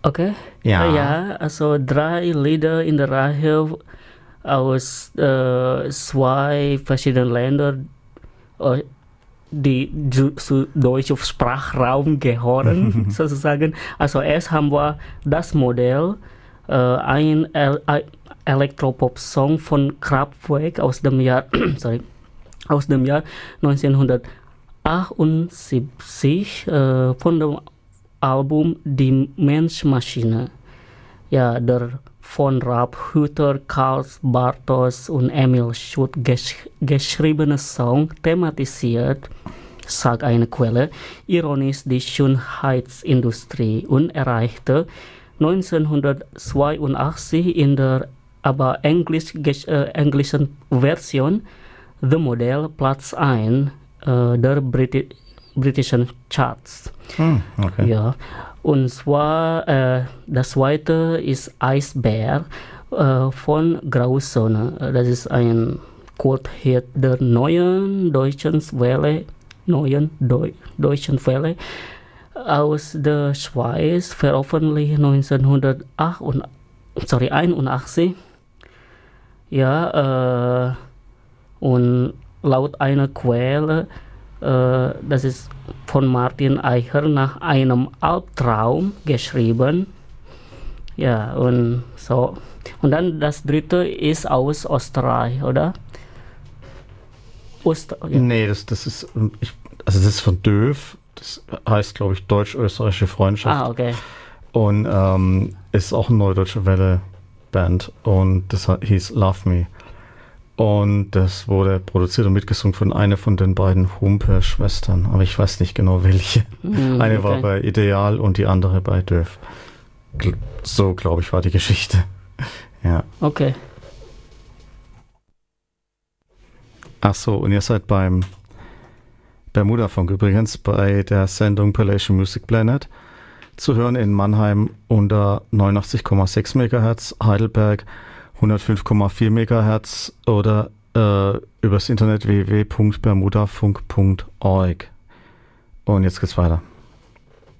Okay. Ja. Ja, also 3 Lieder in der Reihe aus 2 verschiedenen Ländern, äh, die zu deutschen Sprachraum gehören, sozusagen. Also erst haben wir das Modell, ein Elektropop-Song von Kraftwerk aus dem Jahr, sorry, aus dem Jahr 1978 von dem Album Die Mensch-Maschine. Ja, der von Ralf Hütter, Karl Bartos und Emil Schutt geschriebene Song thematisiert, sagt eine Quelle, ironisch die Schönheitsindustrie und erreichte 1982 in der aber englischen Version The Model Platz 1 der britischen Charts. Okay. Ja, und zwar das zweite ist Eisbär von Grauzone. Das ist ein Kulthit der neuen deutschen Welle aus der Schweiz, veröffentlicht 1981. Ja, und laut einer Quelle, das ist von Martin Eicher, nach einem Albtraum geschrieben. Ja, und so. Und dann das dritte ist aus Österreich, oder? Ja. Nee, das ist, das ist von Döf. Das heißt, glaube ich, Deutsch-Österreichische Freundschaft. Ah, okay. Und ist auch eine Neudeutsche Welle-Band. Und das hieß Love Me. Und das wurde produziert und mitgesungen von einer von den beiden Humpe-Schwestern. Aber ich weiß nicht genau welche. Eine war bei Ideal und die andere bei Döf. So, glaube ich, war die Geschichte. Ja. Okay. Ach so, und ihr seid beim Bermuda-Funk übrigens bei der Sendung Palatial Music Planet zu hören in Mannheim unter 89,6 MHz, Heidelberg 105,4 MHz oder übers Internet www.bermudafunk.org. Und jetzt geht's weiter.